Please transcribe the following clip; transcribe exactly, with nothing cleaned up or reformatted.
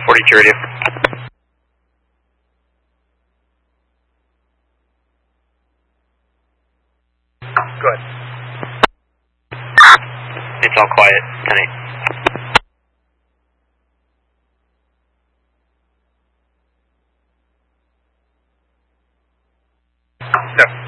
forty-two radio. Go ahead. It's all quiet, ten eight. No.